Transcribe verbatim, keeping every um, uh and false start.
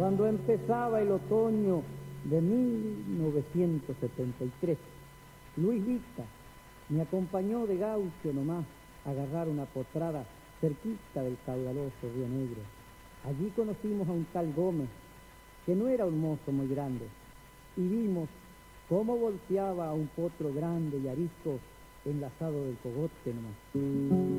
cuando empezaba el otoño de mil novecientos setenta y tres. Luis Vita me acompañó de gaucho nomás a agarrar una potrada cerquita del caudaloso Río Negro. Allí conocimos a un tal Gómez, que no era un mozo muy grande, y vimos cómo volteaba a un potro grande y arisco enlazado del cogote nomás.